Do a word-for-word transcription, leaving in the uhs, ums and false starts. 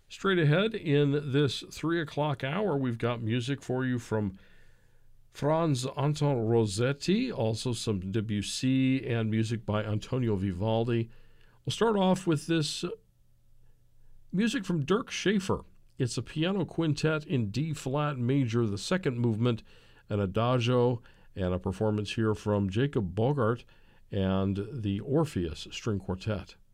Straight ahead in this three o'clock hour, we've got music for you from Franz Anton Rossetti, also some Debussy and music by Antonio Vivaldi. We'll start off with this music from Dirk Schaefer. It's a piano quintet in D-flat major, the second movement, an adagio, and a performance here from Jacob Bogart and the Orpheus String Quartet.